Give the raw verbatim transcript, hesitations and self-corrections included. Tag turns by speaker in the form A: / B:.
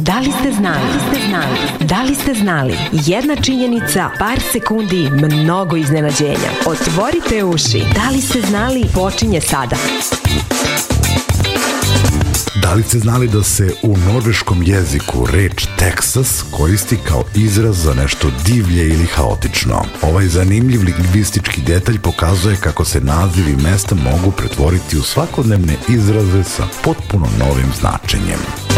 A: Da li ste znali? Da li ste znali? Da li ste znali? Jedna činjenica, par sekundi, mnogo iznenađenja. Otvorite uši. Da li ste znali? Počinje sada.
B: Da li ste znali da se u norveškom jeziku reč Teksas koristi kao izraz za nešto divlje ili haotično? Ovaj zanimljiv lingvistički detalj pokazuje kako se nazivi mesta mogu pretvoriti u svakodnevne izraze sa potpuno novim značenjem.